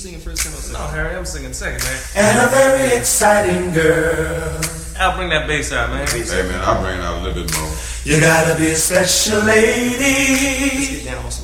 singing first, Tim? No, Harry, I'm singing second, man. And a very exciting girl. I'll bring that bass out, man. Hey man, I'll bring it out a little bit more. You gotta be a special lady. Let's get down on some